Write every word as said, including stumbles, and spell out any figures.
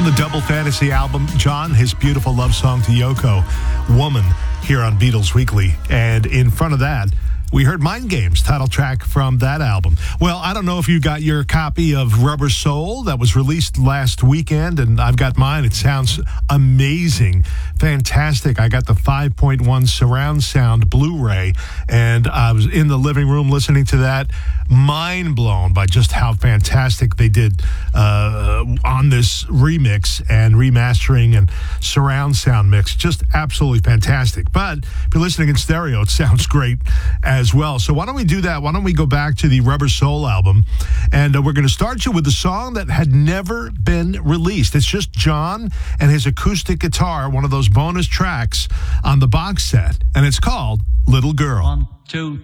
the Double Fantasy album, John, his beautiful love song to Yoko, Woman, here on Beatles Weekly. And in front of that, we heard Mind Games, title track from that album. Well, I don't know if you got your copy of Rubber Soul that was released last weekend, and I've got mine. It sounds amazing, fantastic. I got the five point one surround sound Blu-ray, and I was in the living room listening to that, mind blown by just how fantastic they did uh, on this remix and remastering and surround sound mix. Just absolutely fantastic. But if you're listening in stereo, it sounds great as well. So why don't we do that? Why don't we go back to the Rubber Soul album, and uh, we're going to start you with a song that had never been released. It's just John and his acoustic guitar, one of those bonus tracks on the box set, and it's called Little Girl. One, two,